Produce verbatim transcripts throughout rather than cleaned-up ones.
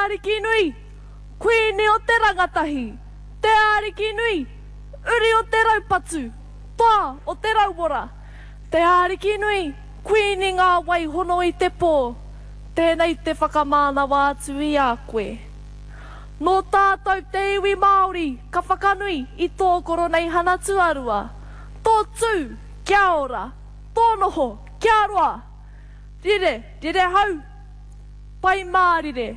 ariki nui, kuini o te rangatahi, te ariki nui, uri o te raupatu, toa o te rauwora, te ariki nui, kuini ngā waihono i te pō, tēnei te whakamānawa atu i a koe. Nō tātou te iwi Māori, ka whakanui i tō koro nei hana tuarua, tō tū, kia ora, tō noho, kia roa, rire, rire hau, pai mārire.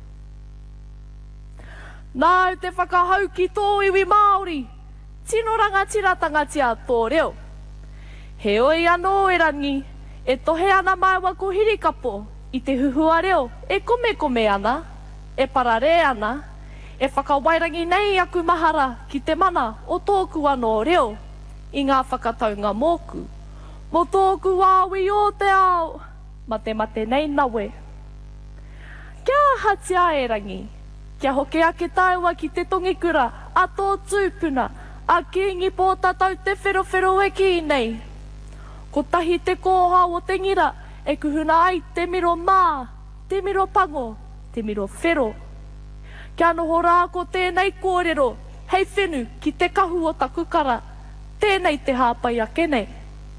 Nāu te whakahau ki tō iwi Māori, tino rangatira tia tō reo. He oi anō e rangi, e tohe ana mai wako hirikapo, i te huhua reo, e kome kome ana, e parare ana, e whakawairangi nei aku mahara ki te mana o tōku anō reo, i ngā whakataunga mōku. Mo tōku wāwi o te ao, mate mate nei nawe. Kia hatia e rangi, kia hoke ake taua ki te tongikura, a tō tūpuna, a kingi pō tatau te whero e ki nei. Ko tahi te kōha o te ngira, e kuhuna ai te miro mā, te miro pango, te miro whero. Kia noho rā ko tēnei kōrero, hei whenu ki te kahu o takukara, tēnei te hāpai ake nei.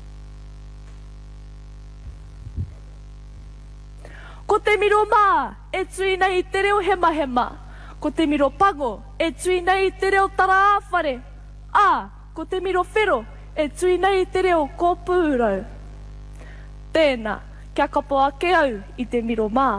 Ko te miro mā, e tui nei te reo hema hema. Ko te miro pango, e tui nei te reo tara āwhare. Ā, ko te miro whero, e tui nei te reo ko pūrau. Tēnā, kia kapo ake au i te miro mā.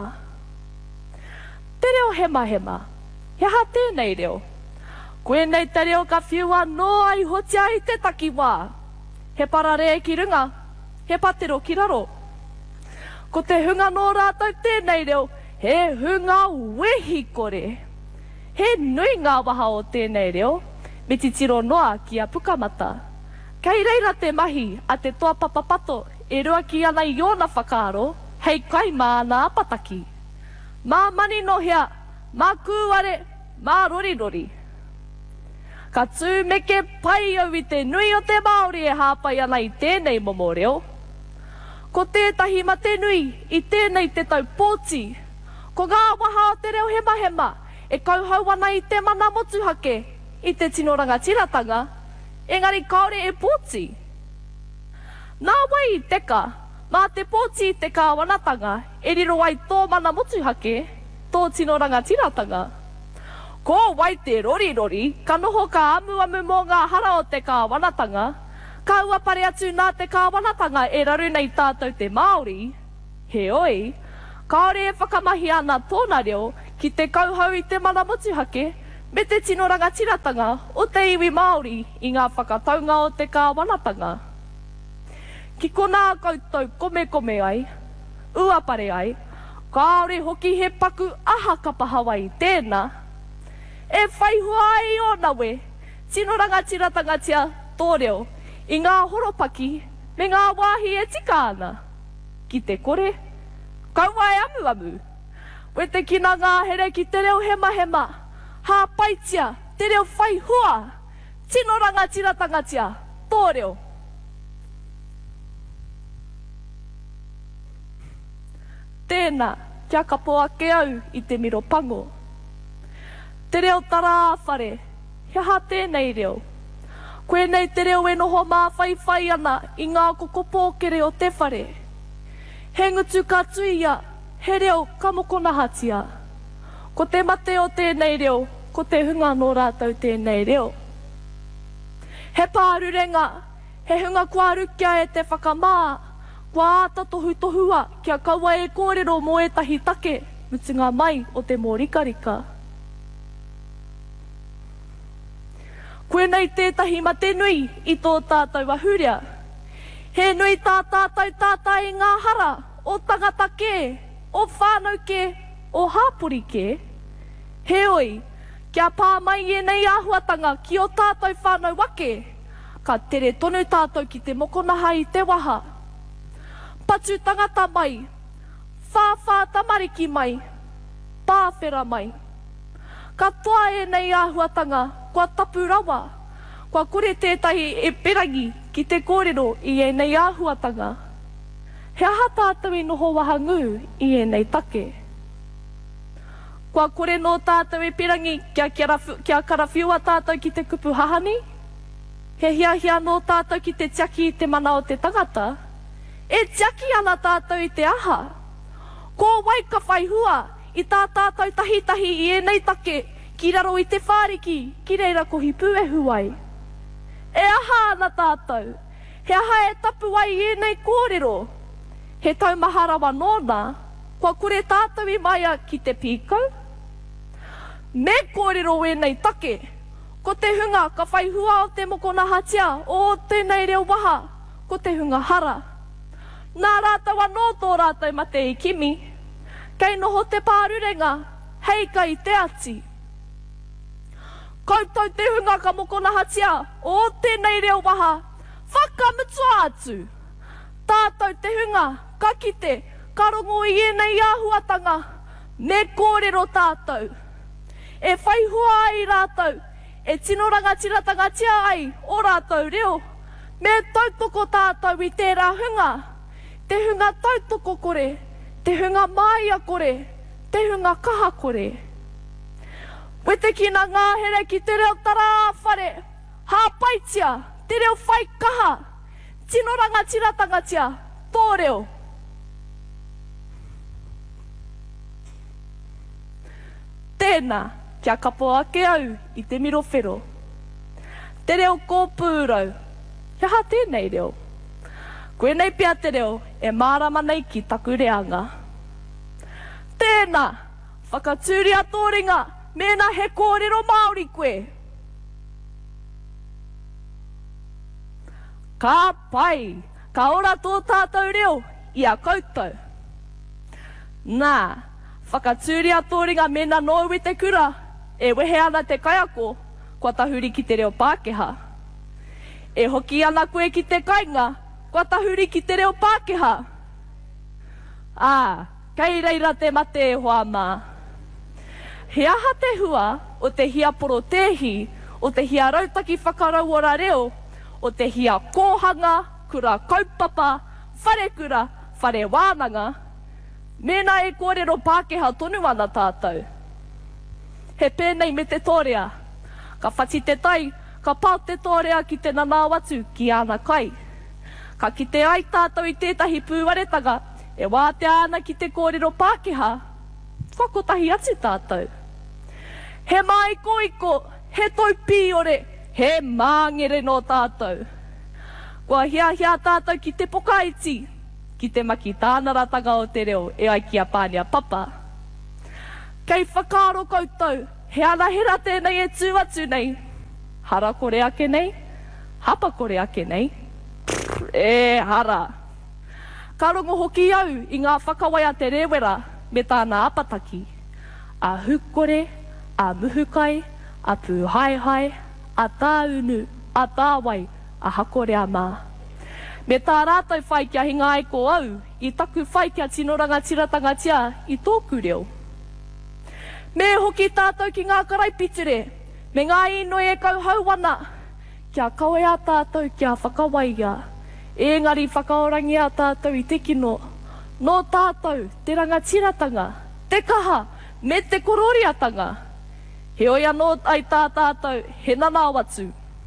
Te reo hema hema, he ha tēnei reo. Koe nei te reo ka whiua no ai hotia i te takiwā. He parare ki runga, he patero ki raro. Ko te hunga nō rātou tēnei reo, he hunga wehi kore. He nui ngā waha o tēnei reo, me titiro noa ki a pukamata. Kei reira te mahi a te toa papapato, e rua ki ana i ona whakaaro, hei kai mā ana apataki. Mā mani nohea, mā kūware, mā rorirori. Ka tūmeke pai au i te nui o te Māori e hāpai ana i tēnei momo reo. Ko tētahi ma te nui i tēnei te tau pōti. Ko ngā waha o te reo hema hema, e kauhau ana i te mana motuhake, i te tino rangatiratanga, engari kaore e pōti. Nā wai i teka, mā te pōti i te kāwanatanga, e riro ai tō mana motuhake, tō tino rangatiratanga. Ko wai te rorirori, ka noho ka amu amu mō ngā hara o te kāwanatanga, ka ua pare atu nā te kāwanatanga e raru nei tātou te Māori. He oi, kaore e whakamahi ana tōna reo ki te kauhau i te mana motuhake, me te tino rangatiratanga o te iwi Māori i ngā whakataunga o te kāwanatanga. Ki kona koutou kome kome ai, ua pare ai, kaore hoki he paku aha kapahawa i tēnā. E whaihua ai o nawe, tino rangatiratanga tia tō reo, i ngā horopaki me ngā wāhi e tika ana. Ki te kore, kaua e amu amu. We te kina ngā here ki te reo hema hema, hā paitia, te reo whaihua, tino rangatiratanga tia tō reo. Tēnā, kia kapo ake au i te miro pango. Te reo tara āwhare, he ha tēnei reo. Koe nei te reo e noho mā whai whai ana i ngā koko pōkere o te whare. He ngutu ka tuia, he reo ka mokona hatia. Ko te mate o tēnei reo, ko te hunga nō rātou tēnei reo. He pārurenga, he hunga kua rukia e te whakamā, kua āta tohu tohua kia kaua e kōrero mō etahi take, mutunga mai o te mōrikarika. Koe nei tētahi ma te nui i tō tātou wahuria. He nui tā tātou tātai i ngā hara, o tangata ke, o whānau ke, o hāpuri ke. He oi, kia pā mai e nei āhuatanga ki o tātou whānau wake, ka tere tonu tātou ki te mokonaha i te waha. Patu tangata mai, whāwhā tamariki mai, pāwhera mai. Ka toa e nei āhuatanga, kua tapu rawa, kua kore tētahi e perangi ki te kōrero i e nei āhuatanga. He aha tātou i noho waha ngū i e nei take. Kua kore no tātou e pirangi, kia, kia, rafu, kia karawhiua tātou ki te kupu hahani. He hia hia no tātou ki te tiaki i te mana o te tangata. E tiaki ana tātou i te aha. Ko wai ka whai hua i tā tātou tahi tahi i e nei take ki raro i te whāriki ki reira ko hi pue huai. E aha ana tātou. He aha e tapu ai i e nei kōrero. He taumaharawa nōna, kua kore tātou i maia ki te pīkau. Me kōrero e nei take, ko te hunga ka whai hua o te mokona hatia o tēnei reo waha, ko te hunga hara. Nā rātou anō tō rātou mate i kimi, kei noho te pārurenga, hei ka i te ati. Koutou te hunga ka mokona hatia o tēnei reo waha, whakamutua atu. Tātou te hunga, ka kite, ka rongo i enei āhuatanga, me kōrero tātou. E whai hua ai rātou, e tino rangatira tia ai o rātou reo, me tautoko tātou i tērā hunga, te hunga tautoko kore, te hunga maia kore, te hunga kaha kore. We te kina ngāhere ki te reo tara whare, hāpaitia, te reo whai kaha, tino rangatira tia, tō reo. Tēnā. Kia kapo ake au i te miro whero. Te reo kōpūrau, kia ha tēnei reo. Koe nei pia te reo e mārama nei ki taku reanga. Tēnā, whakatūri atoringa, mēnā he kōrero Māori koe. Ka pai, ka ora tō tātou reo i a koutou. Nā, whakatūri atoringa mēnā nōu i te kura, e wehe ana te kaiako, kua tahuri ki te reo Pākehā. E hoki ana koe ki te kainga, kua tahuri ki te reo Pākehā. Ā, kei reira te mate e hoa mā. He aha te hua o te hia poro tehi, o te hia rautaki whakarau ora reo, o te hia kōhanga, kura kaupapa, whare kura, whare wānanga. Mēnā e kōrero Pākehā tonu ana tātou. He pēnei me te tōrea. Ka whati te tai, ka pau te tōrea ki te nanāwatu ki ana kai. Ka kite ai tātou i tētahi pūwaretanga, e wāte ana ki te kōrero Pākehā. Whakotahi atu tātou. He mai koiko, he toi pīore, he māngere no tātou. Kua hia hia tātou ki te pokaiti, ki te maki tāna ratanga o te reo, e ai ki a pānia papa. Kei whakaaro koutou, he ana hera tēnei e tū atu nei. Hara kore ake nei, hapa kore ake nei. E hara. Ka rongo hoki au i ngā whakawai te rewera me tāna apataki. A hukore, a muhukai, a pūhaihai, a tāunu, a tāwai, a hakore a mā. Me tā rātou whai kia hinga ai ko au, i taku whai kia tino rangatira tia i tōku reo. Me hoki tātou ki ngā karaipiture, me ngā ino e kau hauana, kia kaue a tātou kia whakawaia, engari whakaorangi a tātou i te kino, no tātou te rangatiratanga, te kaha, me te kororiatanga. He oia no ai tā tātou, he nanāwatu.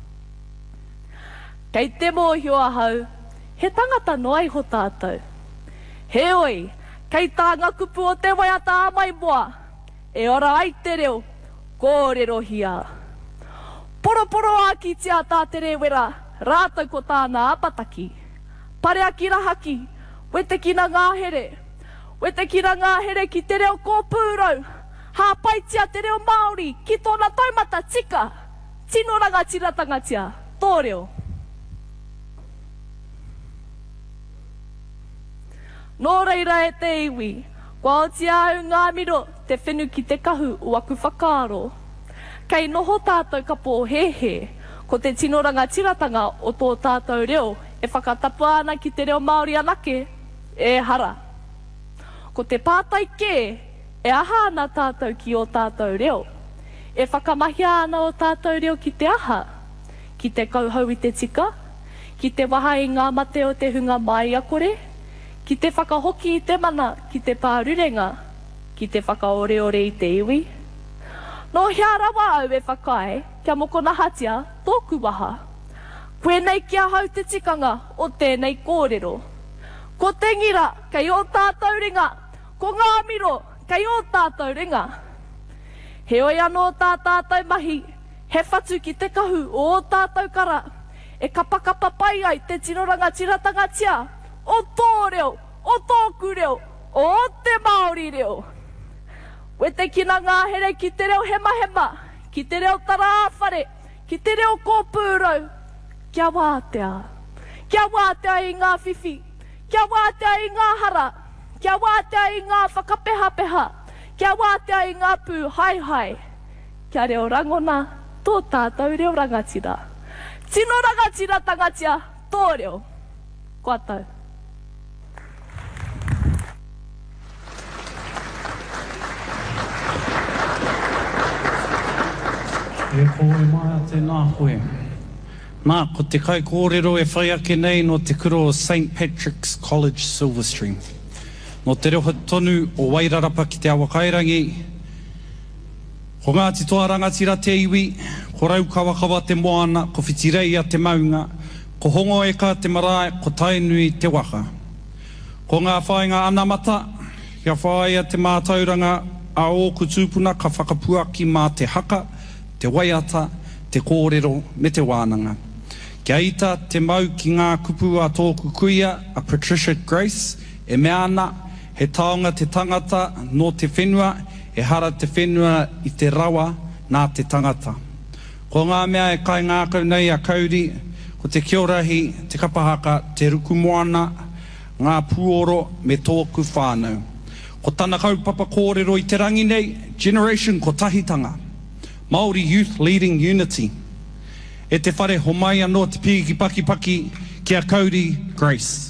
Kei te mōhio ahau, he tangata noai ho tātou. He oi, kei tā ngā kupu o te waiata amai moa, e ora ai te reo, kōrero hia. Poro poro a ki tia tā te rewera, rātou ko tāna apataki. Pare a ki rahaki, we te kina ngāhere. We te kina ngāhere ki te reo kōpūrau. Hāpaitia te reo Māori, ki tōna taumata tika. Tino rangatiratanga tia, tō reo. Nō reira e te iwi, kua oti au ngā miro te whenu ki te kahu o aku whakaaro. Kei noho tātou ka pōhehe, ko te tino rangatiratanga o tō tātou reo, e whakatapu ana ki te reo Māori anake, e hara. Ko te pātai kē, e aha ana tātou ki o tātou reo. E whakamahia ana o tātou reo ki te aha, ki te kauhau i te tika, ki te waha i ngā mate o te hunga mai a kore, ki te whakahoki i te mana, ki te pārurenga, ki te whakaoreore i te iwi. No hea rawa au e whakae, kia moko na hatia, tōku waha. Koe nei kia hau te tikanga o tēnei kōrero. Ko te ngira, kei o tātou ringa. Ko ngā miro, kei o tātou ringa. He oi anō tā tātou mahi, he whatu ki te kahu o o tātou kara. E kapakapa pai ai te tinoranga tiratanga tia, o tō reo, o tōku reo, o te Māori reo. We te kina ngāhere ki te reo hema hema, ki te reo tarawhare, ki te reo kōpūrau. Kia wātea, kia wātea i ngā whiwhi, kia wātea i ngā hara, kia wātea i ngā whakapeha peha, kia wātea i ngā pū hai hai. Kia reo rangona, tō tātou reo rangatira. Tino rangatira tangatia, tō reo. Kua tau. E koe mai a tēnā koe. Nā, ko te kai kōrero e whai ake nei no te kuro o Saint Patrick's College, Silverstream. No te reo tonu o Wairarapa ki te awa kairangi. Ko Ngāti toa rangatira te iwi, ko Raukawa te moana, ko Whitirei a te maunga, ko Hongo eka te marae, ko Tainui te waka. Ko ngā whainga anamata, kia whai a te mātauranga a ōku tūpuna ka whakapuaki mā te haka, te waiata, te kōrero me te wānanga. Kia ita te mau ki ngā kupu a tōku kuia, a Patricia Grace, e mea ana, he taonga te tangata no te whenua, e hara te whenua i te rawa nā te tangata. Ko ngā mea e kai ngākau nei a kauri, ko te kiorahi, te kapahaka, te ruku moana, ngā puoro me tōku whānau. Ko tana kaupapa kōrero i te rangi nei, Generation Kotahitanga. Māori Youth Leading Unity. E te whare ho mai anō te piki paki paki kia kauri Grace.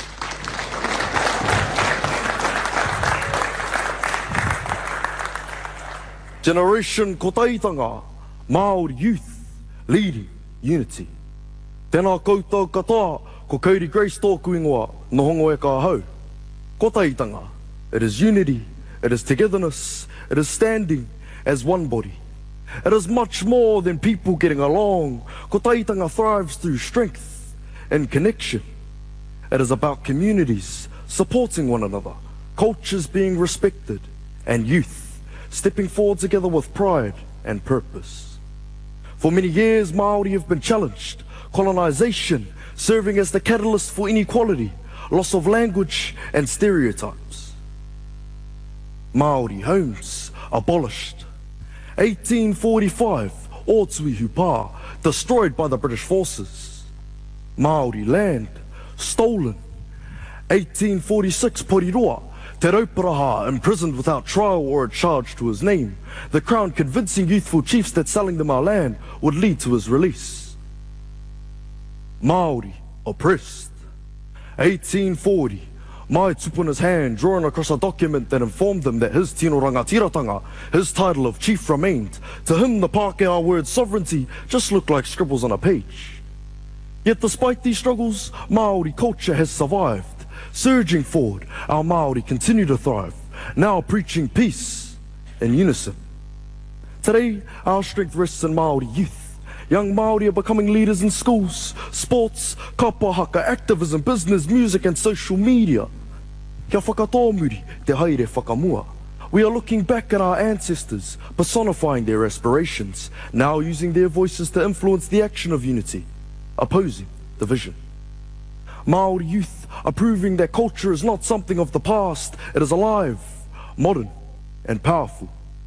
Generation Kotahitanga, Māori Youth Leading Unity. Tēnā koutou katoa, ko Kauri Grace tōku ingoa, no hongo e ka hau. Kotahitanga, it is unity, it is togetherness, it is standing as one body. It is much more than people getting along. Kotahitanga thrives through strength and connection. It is about communities supporting one another, cultures being respected, and youth stepping forward together with pride and purpose. For many years, Māori have been challenged, colonization serving as the catalyst for inequality, loss of language and stereotypes. Māori homes abolished. eighteen forty-five, Otui Hupa, destroyed by the British forces. Māori land, stolen. eighteen forty-six, Poriroa, Te Rauparaha, imprisoned without trial or a charge to his name. The Crown convincing youthful chiefs that selling them our land would lead to his release. Māori, oppressed. eighteen forty, Mai Tupuna's hand drawn across a document that informed them that his tino rangatiratanga, his title of chief, remained. To him, the Pākehā word sovereignty just looked like scribbles on a page. Yet despite these struggles, Māori culture has survived. Surging forward, our Māori continue to thrive, now preaching peace in unison. Today, our strength rests in Māori youth. Young Māori are becoming leaders in schools, sports, kapahaka, activism, business, music and social media. Kia whakatōmuri te haere whakamua. We are looking back at our ancestors, personifying their aspirations, now using their voices to influence the action of unity, opposing division. Māori youth are proving that culture is not something of the past, it is alive, modern and powerful.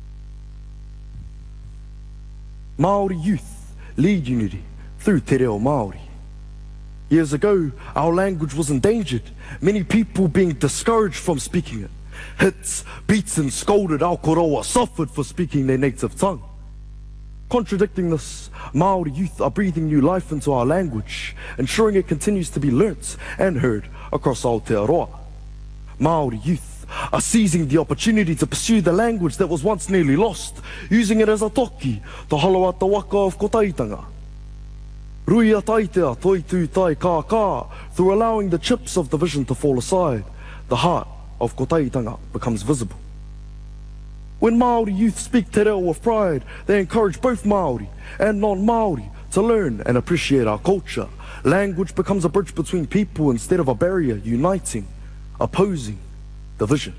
Māori youth lead unity through Te Reo Māori. Years ago, our language was endangered, many people being discouraged from speaking it. Hits, beats and scolded, Aotearoa suffered for speaking their native tongue. Contradicting this, Māori youth are breathing new life into our language, ensuring it continues to be learnt and heard across Aotearoa. Māori youth are seizing the opportunity to pursue the language that was once nearly lost, using it as a toki, the haloata waka of Kotahitanga. Rui a taitea toi tū tai kā kā, through allowing the chips of division to fall aside, the heart of Kotahitanga becomes visible. When Māori youth speak te reo with pride, they encourage both Māori and non-Māori to learn and appreciate our culture. Language becomes a bridge between people instead of a barrier, uniting, opposing division.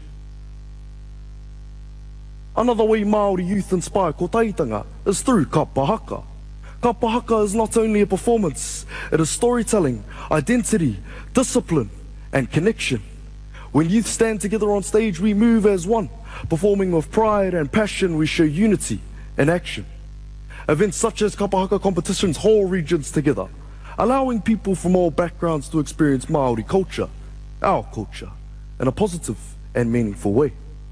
Another way Māori youth inspire kotaitanga is through ka pahaka. Ka pahaka is not only a performance, it is storytelling, identity, discipline, and connection. When youth stand together on stage, we move as one. Performing with pride and passion, we show unity in action. Events such as ka pahaka competitions haul regions together, allowing people from all backgrounds to experience Māori culture, our culture, in a positive and meaningful way.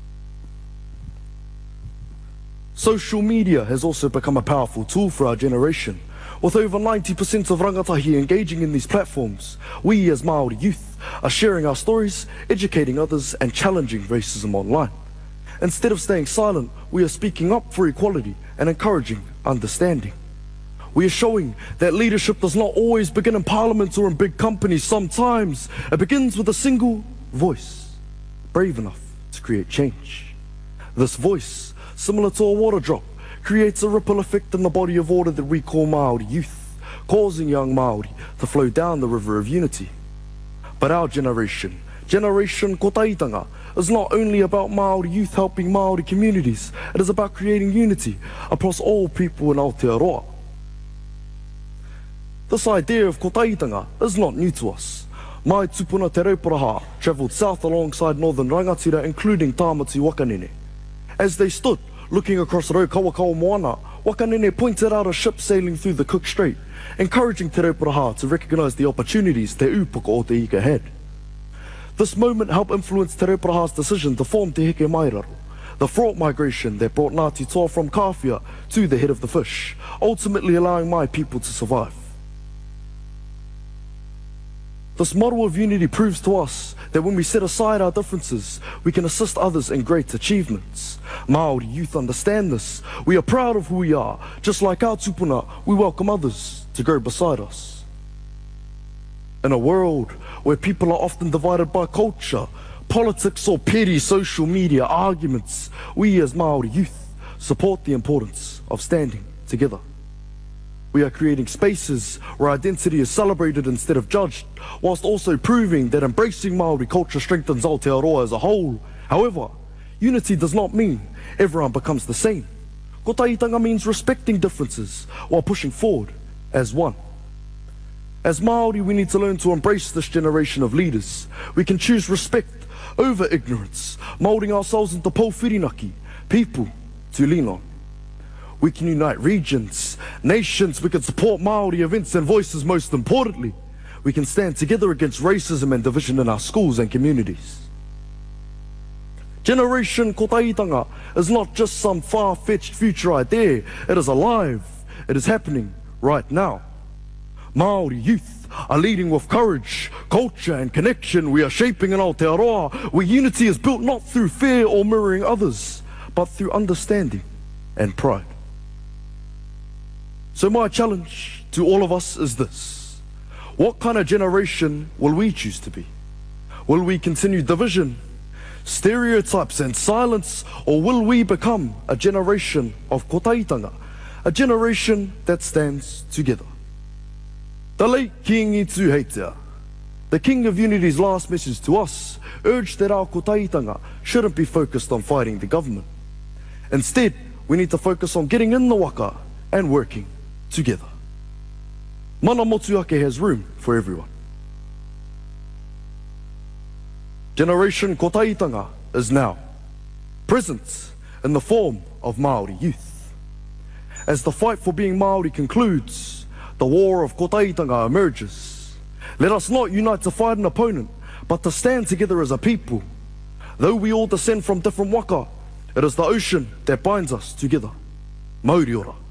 Social media has also become a powerful tool for our generation. With over ninety percent of rangatahi engaging in these platforms, we as Māori youth are sharing our stories, educating others, and challenging racism online. Instead of staying silent, we are speaking up for equality and encouraging understanding. We are showing that leadership does not always begin in parliament or in big companies. Sometimes it begins with a single voice, brave enough to create change. This voice, similar to a water drop, creates a ripple effect in the body of water that we call Māori youth, causing young Māori to flow down the river of unity. But our generation, Generation Kotaitanga, is not only about Māori youth helping Māori communities, it is about creating unity across all people in Aotearoa. This idea of kotaitanga is not new to us. Mai Tupuna Te Rauparaha travelled south alongside northern rangatira, including Tāmati Wakanene. As they stood looking across Raukawakawa Moana, Wakanene pointed out a ship sailing through the Cook Strait, encouraging Te Rauparaha to recognise the opportunities Te Upoko o Te Ika had. This moment helped influence Te Rauparaha's decision to form Te Heke Mairaro, the fraught migration that brought Ngāti Toa from Kāwhia to the head of the fish, ultimately allowing my people to survive. This model of unity proves to us that when we set aside our differences, we can assist others in great achievements. Māori youth understand this. We are proud of who we are. Just like our tupuna, we welcome others to go beside us. In a world where people are often divided by culture, politics, or petty social media arguments, we as Māori youth support the importance of standing together. We are creating spaces where identity is celebrated instead of judged, whilst also proving that embracing Māori culture strengthens Aotearoa as a whole. However, unity does not mean everyone becomes the same. Kotaitanga means respecting differences while pushing forward as one. As Māori, we need to learn to embrace this generation of leaders. We can choose respect over ignorance, moulding ourselves into Pouwhirinaki, people to lean on. We can unite regions, nations, we can support Māori events and voices. Most importantly, we can stand together against racism and division in our schools and communities. Generation Kotaitanga is not just some far-fetched future idea, it is alive, it is happening right now. Māori youth are leading with courage, culture and connection. We are shaping an Aotearoa where unity is built not through fear or mirroring others, but through understanding and pride. So my challenge to all of us is this. What kind of generation will we choose to be? Will we continue division, stereotypes and silence, or will we become a generation of kotaitanga, a generation that stands together? The late King Itu Heitea, the King of Unity's last message to us, urged that our kotaitanga shouldn't be focused on fighting the government. Instead, we need to focus on getting in the waka and working together. Mana Motuake has room for everyone. Generation Kotaitanga is now present in the form of Māori youth. As the fight for being Māori concludes, the war of Kotaitanga emerges. Let us not unite to fight an opponent, but to stand together as a people. Though we all descend from different waka, it is the ocean that binds us together. Mauri ora.